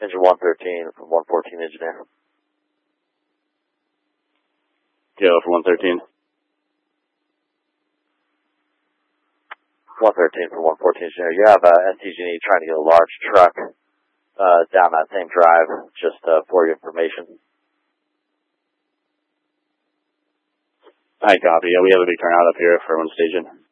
Engine 113 from 114 engineer. Kilo for 113. 113 from 114 engineer. You have STG&E trying to get a large truck down that same drive, just for your information. I copy. Yeah, we have a big turnout up here for one station.